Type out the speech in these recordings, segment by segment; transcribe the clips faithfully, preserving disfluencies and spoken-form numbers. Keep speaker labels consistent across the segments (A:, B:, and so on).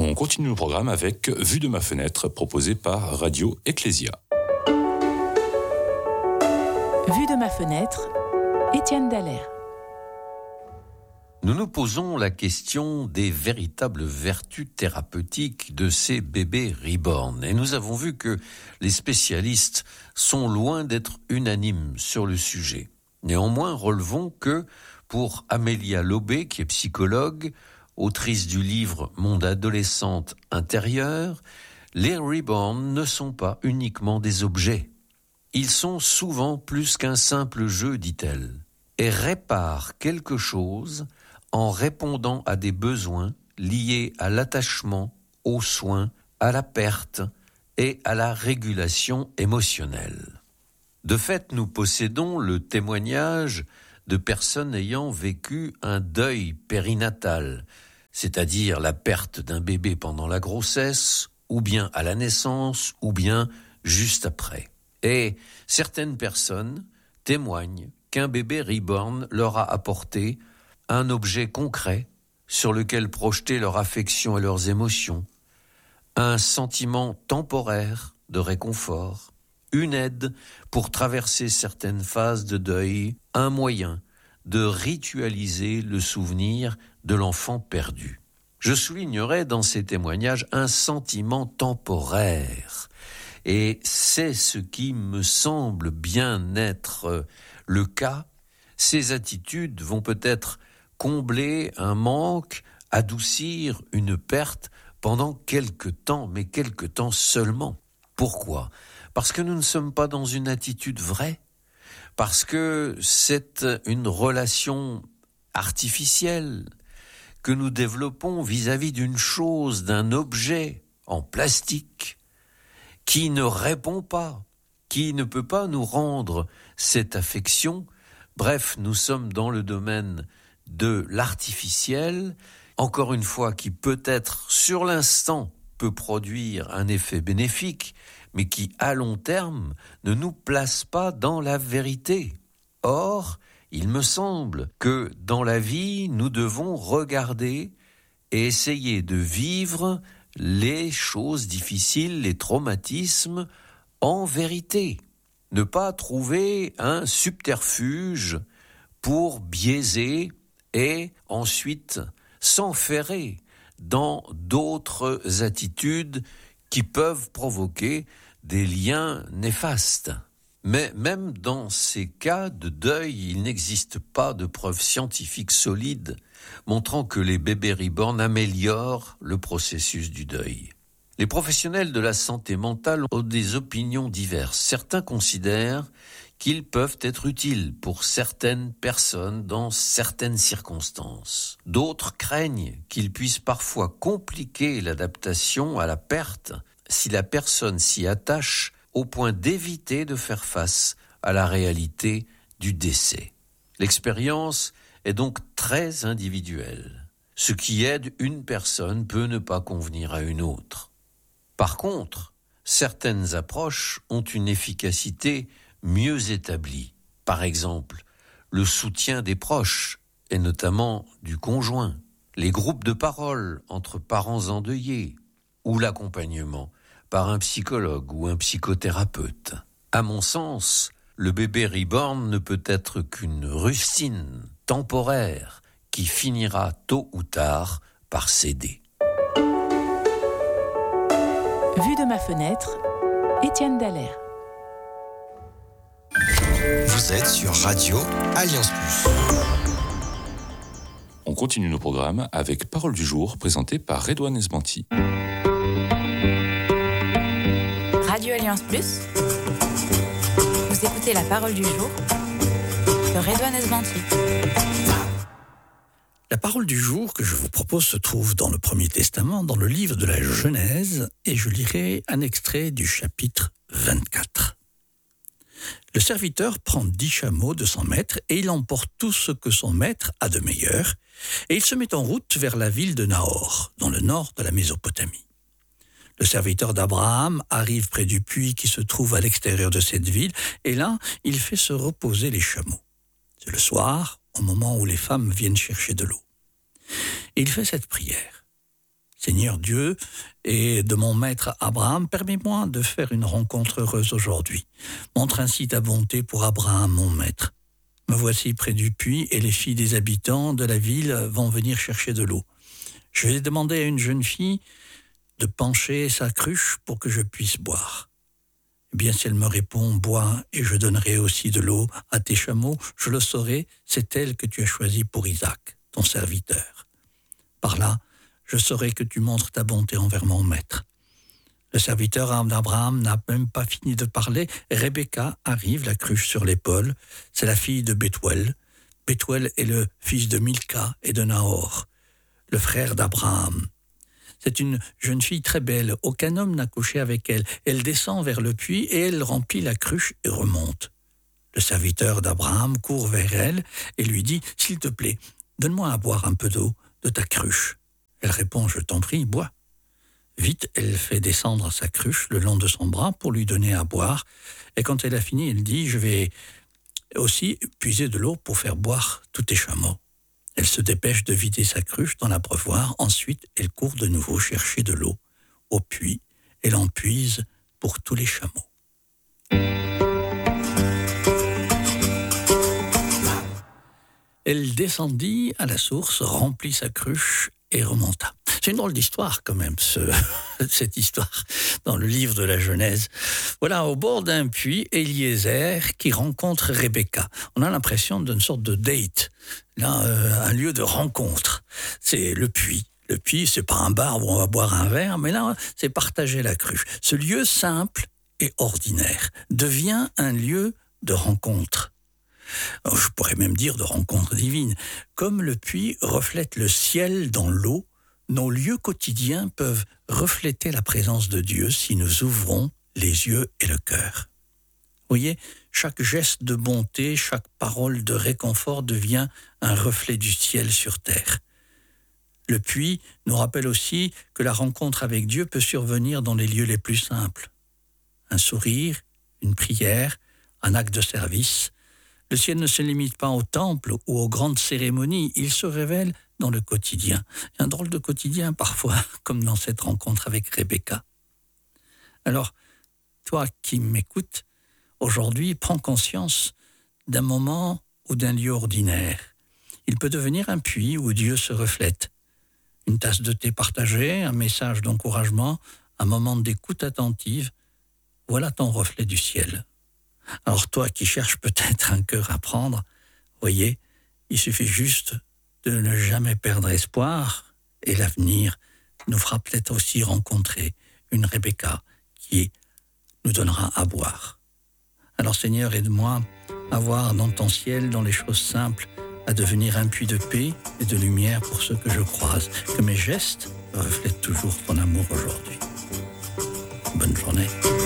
A: On continue le programme avec Vue de ma fenêtre, proposé par Radio Ecclésia.
B: Vue de ma fenêtre, Étienne Dallaire.
C: Nous nous posons la question des véritables vertus thérapeutiques de ces bébés reborn. Et nous avons vu que les spécialistes sont loin d'être unanimes sur le sujet. Néanmoins, relevons que pour Amélia Lobé, qui est psychologue, autrice du livre Monde adolescente intérieur, les reborn ne sont pas uniquement des objets. Ils sont souvent plus qu'un simple jeu, dit-elle, et réparent quelque chose en répondant à des besoins liés à l'attachement, aux soins, à la perte et à la régulation émotionnelle. De fait, nous possédons le témoignage de personnes ayant vécu un deuil périnatal, c'est-à-dire la perte d'un bébé pendant la grossesse, ou bien à la naissance, ou bien juste après. Et certaines personnes témoignent qu'un bébé reborn leur a apporté un objet concret sur lequel projeter leur affection et leurs émotions, un sentiment temporaire de réconfort, une aide pour traverser certaines phases de deuil, un moyen de ritualiser le souvenir de l'enfant perdu. Je soulignerai dans ces témoignages un sentiment temporaire, et c'est ce qui me semble bien être le cas. Ces attitudes vont peut-être combler un manque, adoucir une perte pendant quelque temps, mais quelque temps seulement. Pourquoi ? Parce que nous ne sommes pas dans une attitude vraie, parce que c'est une relation artificielle que nous développons vis-à-vis d'une chose, d'un objet en plastique qui ne répond pas, qui ne peut pas nous rendre cette affection. Bref, nous sommes dans le domaine de l'artificiel, encore une fois, qui peut-être sur l'instant peut produire un effet bénéfique, mais qui à long terme ne nous place pas dans la vérité. Or, il me semble que dans la vie, nous devons regarder et essayer de vivre les choses difficiles, les traumatismes en vérité. Ne pas trouver un subterfuge pour biaiser et ensuite s'enferrer dans d'autres attitudes qui peuvent provoquer des liens néfastes. Mais même dans ces cas de deuil, il n'existe pas de preuves scientifiques solides montrant que les bébés reborn améliorent le processus du deuil. Les professionnels de la santé mentale ont des opinions diverses. Certains considèrent qu'ils peuvent être utiles pour certaines personnes dans certaines circonstances. D'autres craignent qu'ils puissent parfois compliquer l'adaptation à la perte si la personne s'y attache au point d'éviter de faire face à la réalité du décès. L'expérience est donc très individuelle. Ce qui aide une personne peut ne pas convenir à une autre. Par contre, certaines approches ont une efficacité mieux établie. Par exemple, le soutien des proches, et notamment du conjoint, les groupes de parole entre parents endeuillés, ou l'accompagnement par un psychologue ou un psychothérapeute. À mon sens, le bébé reborn ne peut être qu'une rustine temporaire qui finira tôt ou tard par céder.
B: Vue de ma fenêtre, Étienne Dallaire.
D: Vous êtes sur Radio Alliance Plus.
A: On continue nos programmes avec Parole du jour, présentée par Redouane Esbanti.
E: Radio Alliance Plus. Vous écoutez la Parole du jour de Redouane Esbanti.
F: La parole du jour que je vous propose se trouve dans le Premier Testament, dans le livre de la Genèse, et je lirai un extrait du chapitre vingt-quatre. Le serviteur prend dix chameaux de son maître et il emporte tout ce que son maître a de meilleur, et il se met en route vers la ville de Nahor, dans le nord de la Mésopotamie. Le serviteur d'Abraham arrive près du puits qui se trouve à l'extérieur de cette ville, et là, il fait se reposer les chameaux. C'est le soir, au moment où les femmes viennent chercher de l'eau. Et il fait cette prière. « Seigneur Dieu et de mon maître Abraham, permets-moi de faire une rencontre heureuse aujourd'hui. Montre ainsi ta bonté pour Abraham, mon maître. Me voici près du puits et les filles des habitants de la ville vont venir chercher de l'eau. Je vais demander à une jeune fille de pencher sa cruche pour que je puisse boire. Eh bien, si elle me répond, bois et je donnerai aussi de l'eau à tes chameaux, je le saurai, c'est elle que tu as choisie pour Isaac, ton serviteur. Par là, je saurai que tu montres ta bonté envers mon maître. Le serviteur d'Abraham n'a même pas fini de parler. Rebecca arrive, la cruche sur l'épaule. C'est la fille de Bethuel. Bethuel est le fils de Milca et de Nahor, le frère d'Abraham. C'est une jeune fille très belle. Aucun homme n'a couché avec elle. Elle descend vers le puits et elle remplit la cruche et remonte. Le serviteur d'Abraham court vers elle et lui dit « S'il te plaît, donne-moi à boire un peu d'eau de ta cruche. » Elle répond « Je t'en prie, bois. » Vite, elle fait descendre sa cruche le long de son bras pour lui donner à boire. Et quand elle a fini, elle dit « Je vais aussi puiser de l'eau pour faire boire tous tes chameaux. » Elle se dépêche de vider sa cruche dans l'abreuvoir. Ensuite, elle court de nouveau chercher de l'eau au puits. Elle en puise pour tous les chameaux. Elle descendit à la source, remplit sa cruche et remonta. C'est une drôle d'histoire quand même, ce, cette histoire, dans le livre de la Genèse. Voilà, au bord d'un puits, Eliezer qui rencontre Rebecca. On a l'impression d'une sorte de date, là, euh, un lieu de rencontre. C'est le puits. Le puits, c'est pas un bar où on va boire un verre, mais là, c'est partager la cruche. Ce lieu simple et ordinaire devient un lieu de rencontre. Je pourrais même dire de rencontre divine. Comme le puits reflète le ciel dans l'eau, nos lieux quotidiens peuvent refléter la présence de Dieu si nous ouvrons les yeux et le cœur. Vous voyez, chaque geste de bonté, chaque parole de réconfort devient un reflet du ciel sur terre. Le puits nous rappelle aussi que la rencontre avec Dieu peut survenir dans les lieux les plus simples. Un sourire, une prière, un acte de service. Le ciel ne se limite pas au temple ou aux grandes cérémonies, il se révèle dans le quotidien. Un drôle de quotidien parfois, comme dans cette rencontre avec Rebecca. Alors, toi qui m'écoutes, aujourd'hui, prends conscience d'un moment ou d'un lieu ordinaire. Il peut devenir un puits où Dieu se reflète. Une tasse de thé partagée, un message d'encouragement, un moment d'écoute attentive, voilà ton reflet du ciel. Alors toi qui cherches peut-être un cœur à prendre, voyez, il suffit juste de ne jamais perdre espoir et l'avenir nous fera peut-être aussi rencontrer une Rebecca qui nous donnera à boire. Alors Seigneur, aide-moi à voir dans ton ciel, dans les choses simples, à devenir un puits de paix et de lumière pour ceux que je croise, que mes gestes reflètent toujours ton amour aujourd'hui. Bonne journée.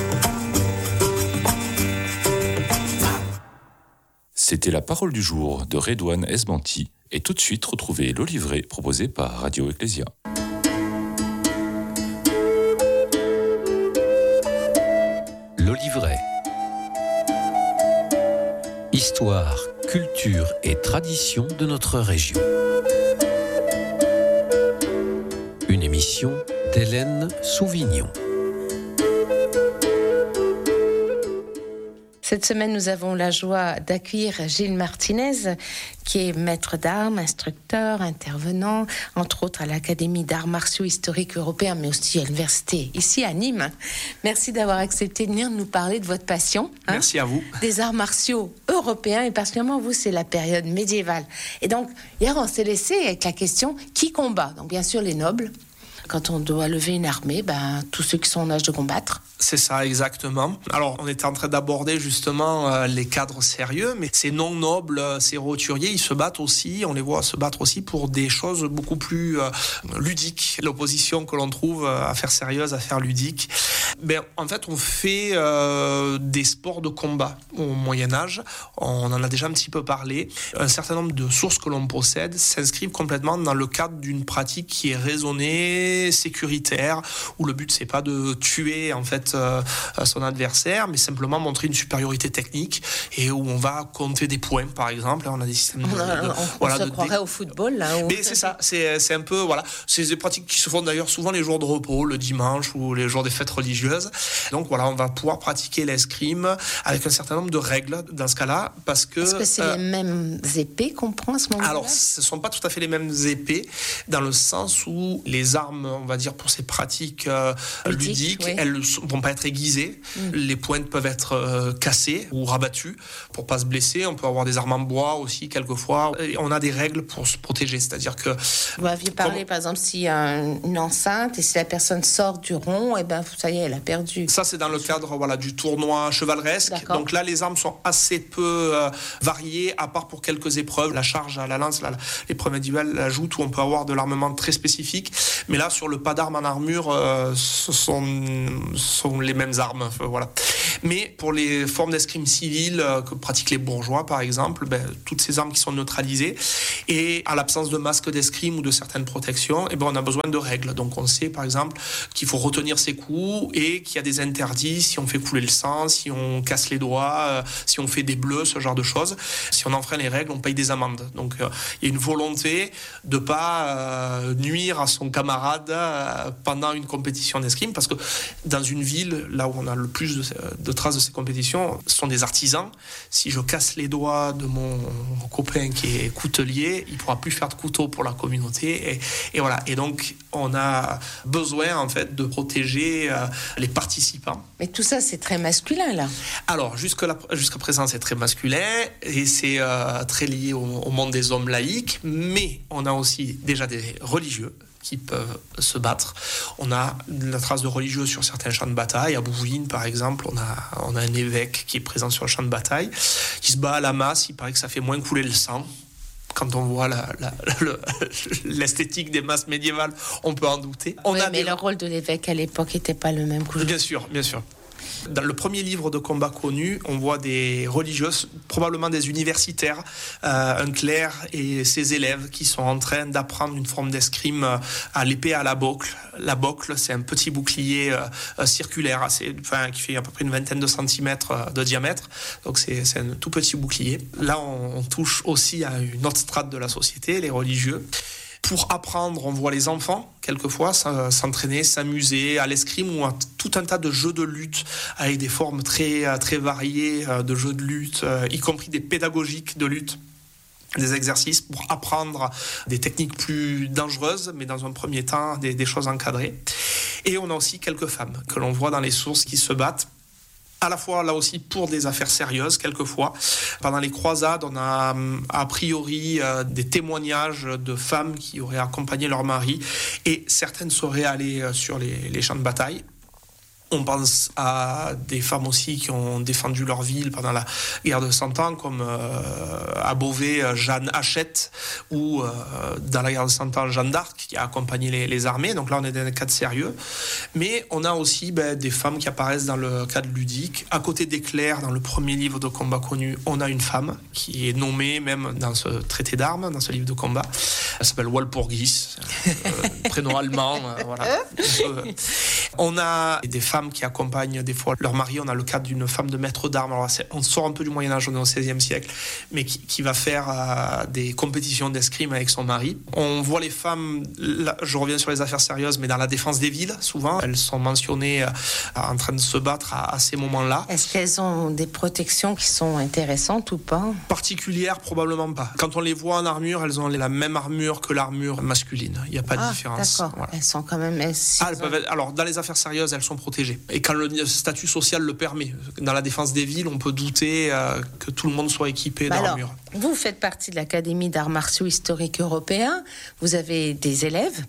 A: C'était la parole du jour de Redouane Esbanti. Et tout de suite, retrouvez l'Olivret proposé par Radio Ecclésia.
C: L'Olivret. Histoire, culture et tradition de notre région. Une émission d'Hélène Souvignon.
G: Cette semaine, nous avons la joie d'accueillir Gilles Martinez, qui est maître d'armes, instructeur, intervenant, entre autres à l'Académie d'arts martiaux historiques européens, mais aussi à l'université ici à Nîmes. Merci d'avoir accepté de venir nous parler de votre passion. Hein,
H: Merci à vous.
G: Des arts martiaux européens, et particulièrement vous, c'est la période médiévale. Et donc, hier, on s'est laissé avec la question qui combat. Donc, bien sûr, les nobles. Quand on doit lever une armée, ben, tous ceux qui sont en âge de combattre.
H: C'est ça, exactement. Alors, on était en train d'aborder justement euh, les cadres sérieux, mais ces non-nobles, euh, ces roturiers, ils se battent aussi, on les voit se battre aussi pour des choses beaucoup plus euh, ludiques. L'opposition que l'on trouve, euh, affaires sérieuses, affaires ludiques. Ben, en fait, on fait euh, des sports de combat au Moyen-Âge. On en a déjà un petit peu parlé. Un certain nombre de sources que l'on possède s'inscrivent complètement dans le cadre d'une pratique qui est raisonnée, sécuritaire, où le but, c'est pas de tuer en fait euh, son adversaire, mais simplement montrer une supériorité technique et où on va compter des points, par exemple. On a des systèmes de,
G: on, a,
H: de,
G: on,
H: voilà,
G: on se
H: de,
G: croirait
H: de...
G: au football, là. Où...
H: Mais c'est ça. C'est, c'est un peu, voilà. C'est des pratiques qui se font d'ailleurs souvent les jours de repos, le dimanche ou les jours des fêtes religieuses. Donc voilà, on va pouvoir pratiquer l'escrime avec un certain nombre de règles dans ce cas-là, parce que...
G: Est-ce que c'est euh, les mêmes épées qu'on prend à ce moment-là?
H: Alors, ce ne sont pas tout à fait les mêmes épées, dans le sens où les armes, on va dire, pour ces pratiques euh, ludiques, ludiques oui. elles ne vont pas être aiguisées. Mmh. Les pointes peuvent être euh, cassées ou rabattues pour ne pas se blesser. On peut avoir des armes en bois aussi, quelquefois. Et on a des règles pour se protéger, c'est-à-dire que...
G: Vous aviez parlé, comme... par exemple, s'il y a une enceinte et si la personne sort du rond, et ben ça y est, elle a perdu.
H: Ça, c'est dans le cadre voilà, du tournoi chevaleresque. D'accord. Donc là, les armes sont assez peu euh, variées, à part pour quelques épreuves. La charge à la lance, la, l'épreuve individuelle, la joute, où on peut avoir de l'armement très spécifique. Mais là, sur le pas d'armes en armure, euh, ce sont, sont les mêmes armes. Enfin, voilà. Mais pour les formes d'escrime civile euh, que pratiquent les bourgeois, par exemple, ben, toutes ces armes qui sont neutralisées. Et à l'absence de masque d'escrime ou de certaines protections, eh ben, on a besoin de règles. Donc on sait, par exemple, qu'il faut retenir ses coups et qu'il y a des interdits si on fait couler le sang, si on casse les doigts, euh, si on fait des bleus, ce genre de choses. Si on enfreint les règles, on paye des amendes. Donc euh, il y a une volonté de ne pas euh, nuire à son camarade euh, pendant une compétition d'escrime, parce que dans une ville, là où on a le plus de, de traces de ces compétitions, ce sont des artisans. Si je casse les doigts de mon, mon copain qui est coutelier, il ne pourra plus faire de couteau pour la communauté. Et, et voilà. Et donc, on a besoin, en fait, de protéger euh, les participants.
G: Mais tout ça, c'est très masculin, là.
H: Alors, jusque-là, jusqu'à présent, c'est très masculin et c'est euh, très lié au, au monde des hommes laïcs. Mais on a aussi déjà des religieux qui peuvent se battre. On a la trace de religieux sur certains champs de bataille. À Bouvines, par exemple, on a, on a un évêque qui est présent sur le champ de bataille, qui se bat à la masse. Il paraît que ça fait moins couler le sang. Quand on voit la, la, la, l'esthétique des masses médiévales, on peut en douter. On
G: oui,
H: a
G: mais
H: des...
G: le rôle de l'évêque à l'époque n'était pas le même.
H: Bien sûr, bien sûr. Dans le premier livre de combat connu, on voit des religieuses, probablement des universitaires, euh, un clerc et ses élèves qui sont en train d'apprendre une forme d'escrime à l'épée à la boucle. La boucle, c'est un petit bouclier euh, circulaire, assez, enfin, qui fait à peu près une vingtaine de centimètres de diamètre. Donc c'est, c'est un tout petit bouclier. Là, on, on touche aussi à une autre strate de la société, les religieux. Pour apprendre, on voit les enfants, quelquefois, s'entraîner, s'amuser à l'escrime ou à tout un tas de jeux de lutte avec des formes très, très variées de jeux de lutte, y compris des pédagogiques de lutte, des exercices pour apprendre des techniques plus dangereuses, mais dans un premier temps, des, des choses encadrées. Et on a aussi quelques femmes que l'on voit dans les sources qui se battent, à la fois, là aussi, pour des affaires sérieuses, quelquefois. Pendant les croisades, on a a priori euh, des témoignages de femmes qui auraient accompagné leur mari, et certaines seraient allées sur les, les champs de bataille. On pense à des femmes aussi qui ont défendu leur ville pendant la guerre de Cent Ans, comme euh, à Beauvais, Jeanne Hachette, ou euh, dans la guerre de Cent Ans, Jeanne d'Arc, qui a accompagné les, les armées. Donc là, on est dans un cadre sérieux. Mais on a aussi ben, des femmes qui apparaissent dans le cadre ludique. À côté des clercs, dans le premier livre de combat connu, on a une femme qui est nommée même dans ce traité d'armes, dans ce livre de combat. Elle s'appelle Walpurgis, euh, prénom allemand. Euh, voilà. euh, on a des femmes qui accompagnent des fois leur mari. On a le cas d'une femme de maître d'armes. Alors, c'est, on sort un peu du Moyen-Âge, on est au seizième siècle, mais qui, qui va faire euh, des compétitions d'escrime avec son mari. On voit les femmes, là, je reviens sur les affaires sérieuses, mais dans la défense des villes, souvent, elles sont mentionnées euh, en train de se battre à, à ces moments-là.
G: Est-ce qu'elles ont des protections qui sont intéressantes ou pas?
H: Particulières, probablement pas. Quand on les voit en armure, elles ont la même armure que l'armure masculine. Il n'y a pas de
G: ah,
H: différence.
G: D'accord. Voilà. Elles sont quand même... Elles,
H: ah, elles peuvent être, alors, dans les affaires sérieuses, elles sont protégées. Et quand le statut social le permet. Dans la défense des villes, on peut douter euh, que tout le monde soit équipé bah d'armure.
G: Alors, vous faites partie de l'Académie d'arts martiaux historiques européens. Vous avez des élèves.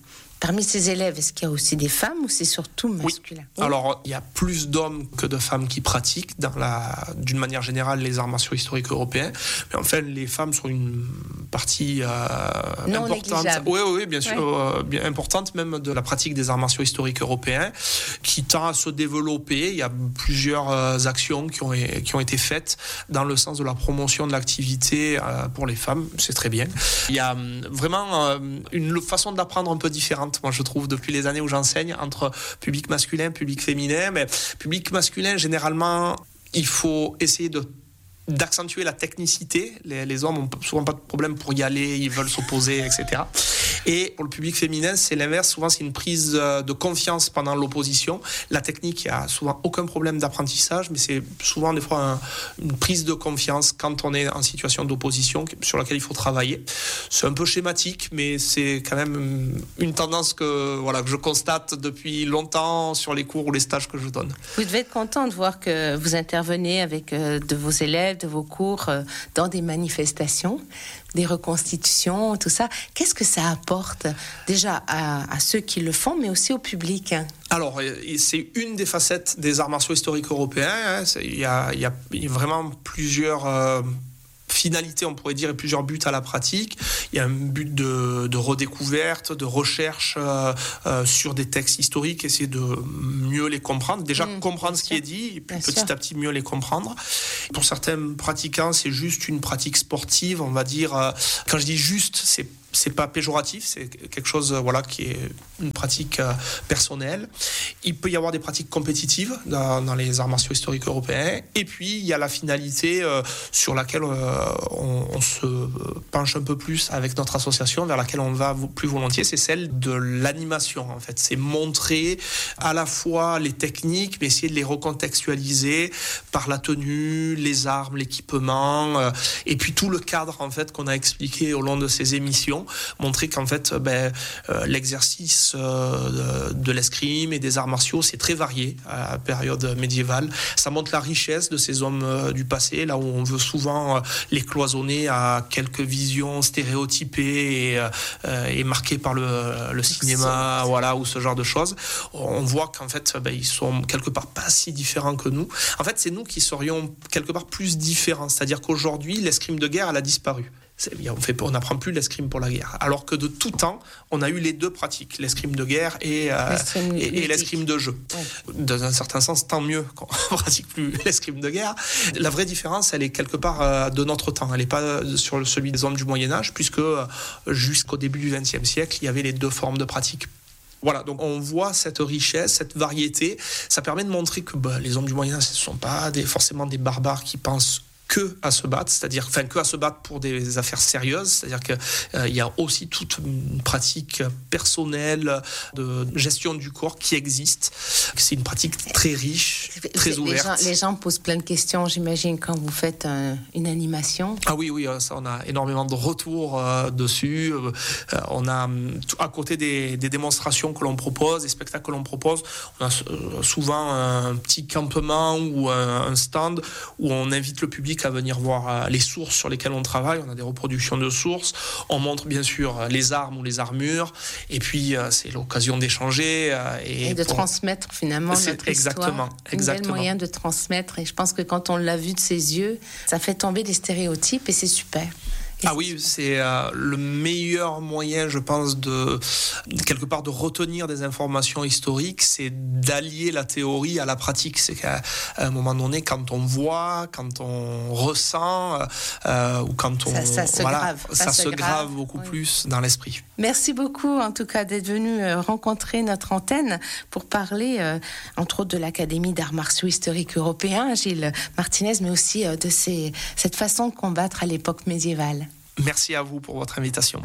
G: Parmi ces élèves, est-ce qu'il y a aussi des femmes ou c'est surtout masculin?
H: Oui. Alors, il y a plus d'hommes que de femmes qui pratiquent, dans la, d'une manière générale, les arts martiaux historiques européens. Mais en fait, les femmes sont une partie euh,
G: non
H: importante. Oui, oui, bien sûr, ouais. euh, bien importante même de la pratique des arts martiaux historiques européens, qui tend à se développer. Il y a plusieurs euh, actions qui ont, qui ont été faites dans le sens de la promotion de l'activité euh, pour les femmes. C'est très bien. Il y a euh, vraiment euh, une façon d'apprendre un peu différente, moi je trouve, depuis les années où j'enseigne, entre public masculin, public féminin. Mais public masculin, généralement, il faut essayer de d'accentuer la technicité. Les, les hommes ont souvent pas de problème pour y aller, ils veulent s'opposer, et cetera. Et pour le public féminin, c'est l'inverse. Souvent, c'est une prise de confiance pendant l'opposition. La technique, il n'y a souvent aucun problème d'apprentissage, mais c'est souvent des fois un, une prise de confiance quand on est en situation d'opposition sur laquelle il faut travailler. C'est un peu schématique, mais c'est quand même une tendance que, voilà, que je constate depuis longtemps sur les cours ou les stages que je donne.
G: Vous devez être content de voir que vous intervenez avec euh, de vos élèves, de vos cours, euh, dans des manifestations, des reconstitutions, tout ça. Qu'est-ce que ça apporte déjà à, à ceux qui le font, mais aussi au public?
H: Alors, c'est une des facettes des arts martiaux historiques européens. Il y a, il y a vraiment plusieurs euh, finalités, on pourrait dire, et plusieurs buts à la pratique. Il y a un but de, de redécouverte, de recherche euh, euh, sur des textes historiques, essayer de mieux les comprendre. Déjà, mmh, comprendre ce qui est dit, et puis petit sûr. à petit mieux les comprendre. Pour certains pratiquants, c'est juste une pratique sportive, on va dire. Euh, quand je dis juste, c'est c'est pas péjoratif, c'est quelque chose voilà, qui est une pratique euh, personnelle. Il peut y avoir des pratiques compétitives dans, dans les arts martiaux historiques européens. Et puis, il y a la finalité euh, sur laquelle euh, on, on se penche un peu plus avec notre association, vers laquelle on va plus volontiers, c'est celle de l'animation, en fait. C'est montrer à la fois les techniques, mais essayer de les recontextualiser par la tenue, les armes, l'équipement, euh, et puis tout le cadre, en fait, qu'on a expliqué au long de ces émissions. Montrer qu'en fait ben, euh, l'exercice euh, de, de l'escrime et des arts martiaux c'est très varié à la période médiévale. Ça montre la richesse de ces hommes euh, du passé, là où on veut souvent euh, les cloisonner à quelques visions stéréotypées et, euh, et marquées par le, le cinéma, c'est... voilà, ou ce genre de choses. On voit qu'en fait ben, ils sont quelque part pas si différents que nous. En fait c'est nous qui serions quelque part plus différents, c'est-à-dire qu'aujourd'hui l'escrime de guerre elle a disparu. On fait, on n'apprend plus l'escrime pour la guerre. Alors que de tout temps, on a eu les deux pratiques, l'escrime de guerre et, euh, l'escrime et, et l'escrime de jeu. Ouais. Dans un certain sens, tant mieux qu'on ne pratique plus l'escrime de guerre. La vraie différence, elle est quelque part euh, de notre temps. Elle n'est pas sur celui des hommes du Moyen-Âge, puisque euh, jusqu'au début du vingtième siècle, il y avait les deux formes de pratique. Voilà, donc on voit cette richesse, cette variété. Ça permet de montrer que bah, les hommes du Moyen-Âge, ce ne sont pas des, forcément des barbares qui pensent que à se battre, c'est-à-dire enfin que à se battre pour des affaires sérieuses, c'est-à-dire que euh, il y a aussi toute une pratique personnelle de gestion du corps qui existe. C'est une pratique très riche, très ouverte.
G: Les gens, les gens posent plein de questions, j'imagine, quand vous faites un, une animation.
H: Ah oui, oui, ça on a énormément de retours euh, dessus. Euh, on a à côté des, des démonstrations que l'on propose, des spectacles que l'on propose, on a euh, souvent un petit campement ou un, un stand où on invite le public à venir voir les sources sur lesquelles on travaille. On a des reproductions de sources. On montre bien sûr les armes ou les armures. Et puis, c'est l'occasion d'échanger. Et,
G: et de
H: pour...
G: transmettre finalement
H: c'est
G: notre
H: exactement,
G: histoire.
H: Exactement.
G: Un bel moyen de transmettre. Et je pense que quand on l'a vu de ses yeux, ça fait tomber des stéréotypes et c'est super.
H: Ah oui, c'est euh, le meilleur moyen, je pense, de quelque part de retenir des informations historiques, c'est d'allier la théorie à la pratique. C'est qu'à un moment donné, quand on voit, quand on ressent, euh, ou quand on
G: ça, ça se
H: voilà,
G: grave,
H: ça, ça se grave, grave beaucoup
G: oui.
H: plus dans l'esprit.
G: Merci beaucoup, en tout cas, d'être venu rencontrer notre antenne pour parler, euh, entre autres, de l'Académie d'arts martiaux historiques européens, Gilles Martinez, mais aussi euh, de ces, cette façon de combattre à l'époque médiévale.
H: Merci à vous pour votre invitation.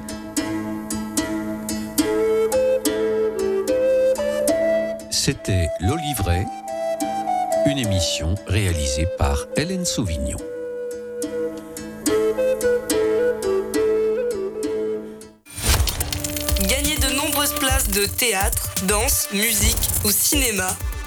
C: C'était L'Olivret, une émission réalisée par Hélène Sauvignon.
I: Gagnez de nombreuses places de théâtre, danse, musique ou cinéma